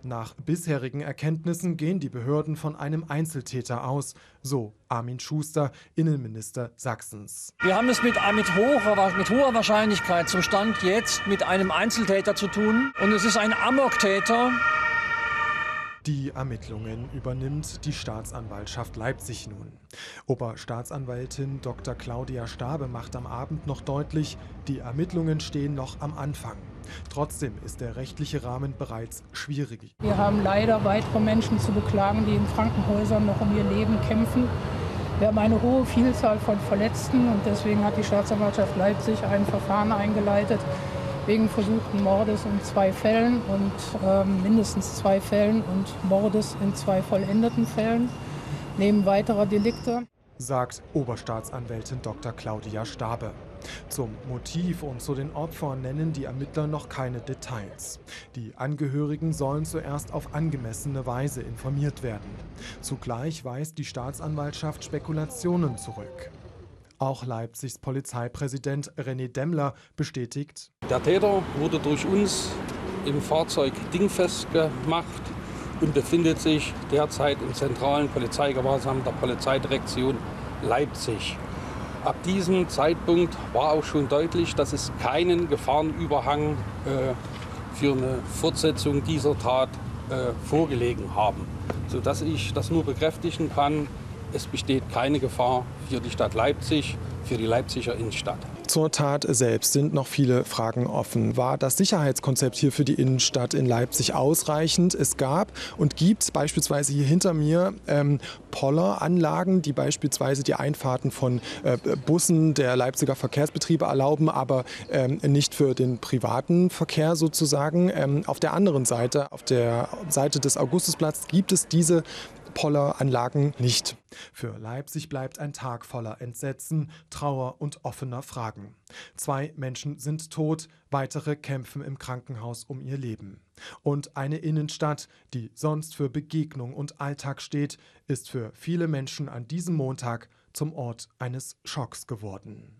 Nach bisherigen Erkenntnissen gehen die Behörden von einem Einzeltäter aus, so Armin Schuster, Innenminister Sachsens. Wir haben es mit hoher Wahrscheinlichkeit zum Stand jetzt mit einem Einzeltäter zu tun. Und es ist ein Amoktäter. Die Ermittlungen übernimmt die Staatsanwaltschaft Leipzig nun. Oberstaatsanwältin Dr. Claudia Stabe macht am Abend noch deutlich, die Ermittlungen stehen noch am Anfang. Trotzdem ist der rechtliche Rahmen bereits schwierig. Wir haben leider weitere Menschen zu beklagen, die in Krankenhäusern noch um ihr Leben kämpfen. Wir haben eine hohe Vielzahl von Verletzten und deswegen hat die Staatsanwaltschaft Leipzig ein Verfahren eingeleitet wegen versuchten Mordes in 2 Fällen und mindestens 2 Fällen und Mordes in 2 vollendeten Fällen, neben weiterer Delikte, sagt Oberstaatsanwältin Dr. Claudia Stabe. Zum Motiv und zu den Opfern nennen die Ermittler noch keine Details. Die Angehörigen sollen zuerst auf angemessene Weise informiert werden. Zugleich weist die Staatsanwaltschaft Spekulationen zurück. Auch Leipzigs Polizeipräsident René Demmler bestätigt: Der Täter wurde durch uns im Fahrzeug dingfest gemacht und befindet sich derzeit im zentralen Polizeigewahrsam der Polizeidirektion Leipzig. Ab diesem Zeitpunkt war auch schon deutlich, dass es keinen Gefahrenüberhang für eine Fortsetzung dieser Tat vorgelegen haben, sodass ich das nur bekräftigen kann. Es besteht keine Gefahr für die Stadt Leipzig, für die Leipziger Innenstadt. Zur Tat selbst sind noch viele Fragen offen. War das Sicherheitskonzept hier für die Innenstadt in Leipzig ausreichend? Es gab und gibt beispielsweise hier hinter mir Polleranlagen, die beispielsweise die Einfahrten von Bussen der Leipziger Verkehrsbetriebe erlauben, aber nicht für den privaten Verkehr sozusagen. Auf der anderen Seite, auf der Seite des Augustusplatzes, gibt es diese Polleranlagen nicht. Für Leipzig bleibt ein Tag voller Entsetzen, Trauer und offener Fragen. 2 Menschen sind tot, weitere kämpfen im Krankenhaus um ihr Leben. Und eine Innenstadt, die sonst für Begegnung und Alltag steht, ist für viele Menschen an diesem Montag zum Ort eines Schocks geworden.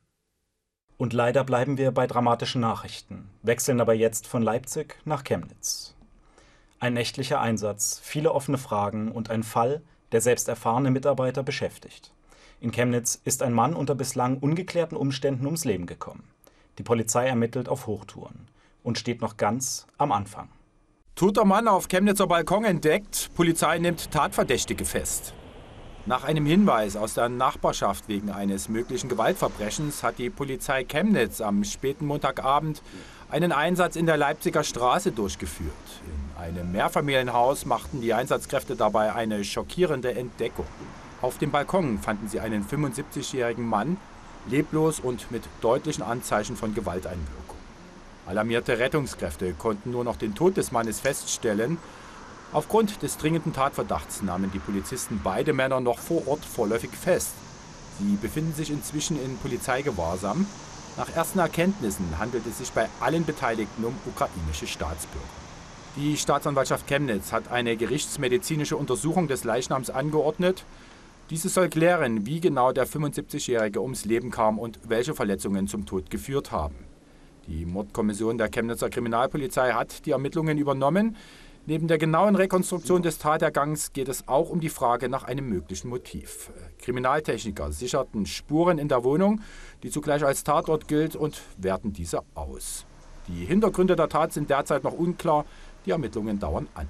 Und leider bleiben wir bei dramatischen Nachrichten, wechseln aber jetzt von Leipzig nach Chemnitz. Ein nächtlicher Einsatz, viele offene Fragen und ein Fall, der selbst erfahrene Mitarbeiter beschäftigt. In Chemnitz ist ein Mann unter bislang ungeklärten Umständen ums Leben gekommen. Die Polizei ermittelt auf Hochtouren und steht noch ganz am Anfang. Toter Mann auf Chemnitzer Balkon entdeckt, Polizei nimmt Tatverdächtige fest. Nach einem Hinweis aus der Nachbarschaft wegen eines möglichen Gewaltverbrechens hat die Polizei Chemnitz am späten Montagabend einen Einsatz in der Leipziger Straße durchgeführt. In einem Mehrfamilienhaus machten die Einsatzkräfte dabei eine schockierende Entdeckung. Auf dem Balkon fanden sie einen 75-jährigen Mann, leblos und mit deutlichen Anzeichen von Gewalteinwirkung. Alarmierte Rettungskräfte konnten nur noch den Tod des Mannes feststellen. Aufgrund des dringenden Tatverdachts nahmen die Polizisten beide Männer noch vor Ort vorläufig fest. Sie befinden sich inzwischen in Polizeigewahrsam. Nach ersten Erkenntnissen handelt es sich bei allen Beteiligten um ukrainische Staatsbürger. Die Staatsanwaltschaft Chemnitz hat eine gerichtsmedizinische Untersuchung des Leichnams angeordnet. Diese soll klären, wie genau der 75-Jährige ums Leben kam und welche Verletzungen zum Tod geführt haben. Die Mordkommission der Chemnitzer Kriminalpolizei hat die Ermittlungen übernommen. Neben der genauen Rekonstruktion des Tatergangs geht es auch um die Frage nach einem möglichen Motiv. Kriminaltechniker sicherten Spuren in der Wohnung, die zugleich als Tatort gilt, und werten diese aus. Die Hintergründe der Tat sind derzeit noch unklar. Die Ermittlungen dauern an.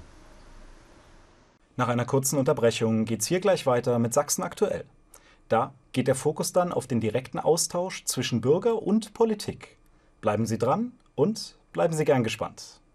Nach einer kurzen Unterbrechung geht's hier gleich weiter mit Sachsen aktuell. Da geht der Fokus dann auf den direkten Austausch zwischen Bürger und Politik. Bleiben Sie dran und bleiben Sie gern gespannt.